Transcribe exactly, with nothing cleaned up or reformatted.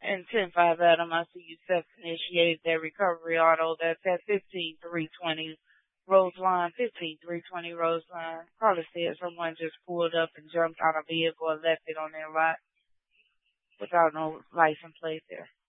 And ten five Adam, I see you self-initiated that recovery auto. That's at fifteen three twenty Roseline, fifteen three twenty Roseline. Probably said someone just pulled up and jumped out of a vehicle and left it on their lot without no license plate there.